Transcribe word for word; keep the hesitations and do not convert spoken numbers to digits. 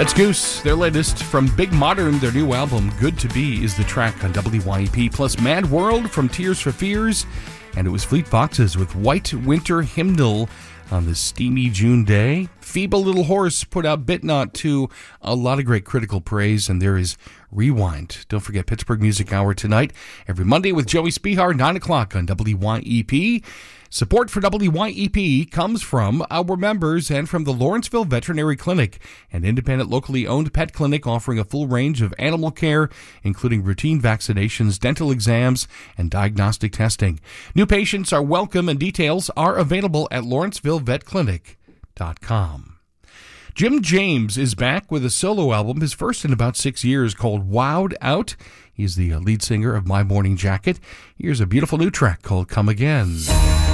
That's Goose, their latest. From Big Modern, their new album, Good to Be, is the track on W Y E P. Plus Mad World from Tears for Fears. And it was Fleet Foxes with White Winter Hymnal on this steamy June day. Feeble Little Horse put out Bit Not to a lot of great critical praise. And there is Rewind. Don't forget Pittsburgh Music Hour tonight. Every Monday with Joey Spihar, nine o'clock on W Y E P. Support for W Y E P comes from our members and from the Lawrenceville Veterinary Clinic, an independent locally owned pet clinic offering a full range of animal care, including routine vaccinations, dental exams, and diagnostic testing. New patients are welcome and details are available at lawrenceville vet clinic dot com. Jim James is back with a solo album, his first in about six years, called Wowed Out. He's the lead singer of My Morning Jacket. Here's a beautiful new track called Come Again.